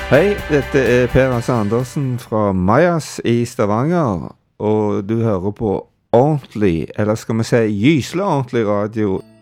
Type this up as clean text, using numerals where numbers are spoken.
Hei, dette Per Hans Andersen fra Majas i Stavanger, og du hører på ordentlig, eller skal vi si gyselig ordentlig radio.